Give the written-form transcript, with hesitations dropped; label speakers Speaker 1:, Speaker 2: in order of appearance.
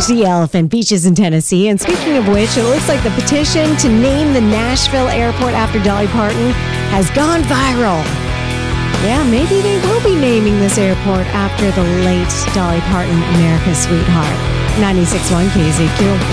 Speaker 1: The Elephant Beaches in Tennessee. And speaking of which, it looks like the petition to name the Nashville airport after Dolly Parton has gone viral. Yeah, maybe they will be naming this airport after the late Dolly Parton, America's sweetheart. 96.1 KZQ.